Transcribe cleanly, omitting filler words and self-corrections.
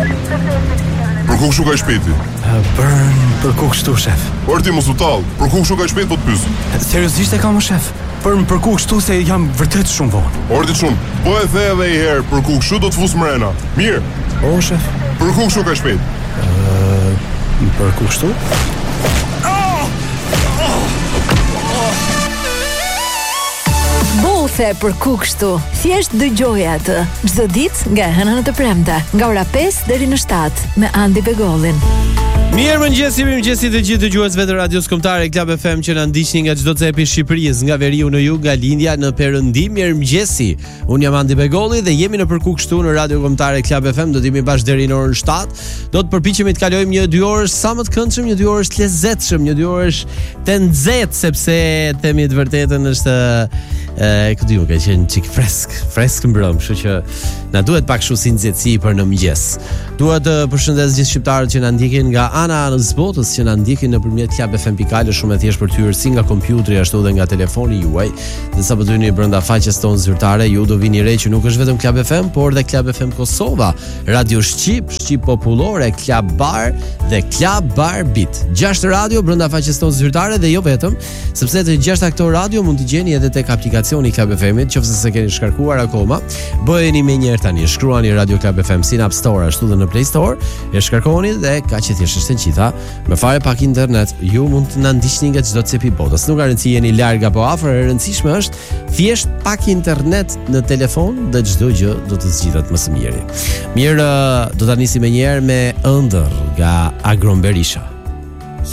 Për ku kështu ka shpejti? Për ku kështu, shef? Por ti mos u tall, për ku kështu ka shpejt po të pyes? Seriozisht e kam, shef? Për ku kështu se jam vërtet shumë vonë. Ordi shumë, po e the edhe një herë, për ku kështu do të fus mrena. Mirë. O, shef? Për ku kështu ka shpejt? Për ku kështu? Bothe për ku kështu. Thjesht dëgjoj atë çdo ditë nga e hëna në të premte, nga ora 5 deri në 7 me Andi Begollin. Mirëmëngjesi të gjithë dëgjuesve të radios kombëtare Club FM që na ndiqni nga çdo cepi i Shqipërisë, nga veriu në jug, nga lindja në perëndim. Mirëmëngjesi. Unë jam Andi Begolli dhe jemi në përku kështu në radio kombëtare Club FM. Do të jemi bashkë deri në orën 7. Do të përpiqemi të kalojmë një 2 orë sa më të këndshëm, një 2 orë të lezetshëm, një 2 orë të nxehtë, sepse themi të vërtetën është ku diu që është çik fresk mbrëm, kështu që na duhet pak kështu si nxehtësi për në mëngjes. Dua të përshëndes gjithë shqiptarët që na ndjekin nga ana anës botës, që na ndjekin nëpërmjet clubfm.al, shumë e thjeshtë për të hyrë si nga kompjuteri ashtu edhe nga telefoni juaj. Dhe sa po dyni brenda faqes tonë zyrtare, ju do vini re që nuk është vetëm Club FM, por dhe Club FM Kosova, Radio Shqip Popullore, Club Bar dhe Club Bar Beat. 6 radio brenda faqes tonë zyrtare dhe jo vetëm, sepse të 6 këto radio mund të gjeni edhe tek aplikacioni Club FM-it, nëse s'e keni shkarkuar akoma, bëheni menjëherë tani, shkruani Radio Club FM si në App Store ashtu dhe në Play Store, e shkarkoni dhe kaq që thjesht është e gjitha. Me fare pak internet, ju mund të na ndiqni nga çdo cep i botës. Nuk ka rëndësi jeni larg apo afër, e rëndësishme është thjesht pak internet në telefon dhe çdo gjë do të zgjidhet më së miri. Mirë, do ta nisim menjëherë me ëndër nga Agron Berisha.